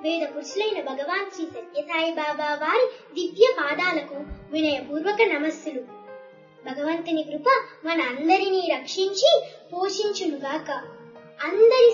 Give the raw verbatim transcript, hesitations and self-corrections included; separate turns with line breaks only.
వేద పురుషులైన భగవాన్ శ్రీ సత్యసాయి బాబా వారి దివ్య పాదాలకు వినయపూర్వక నమస్సులు. భగవంతుని కృప మన అందరినీ రక్షించి పోషించునుగాక. అందరి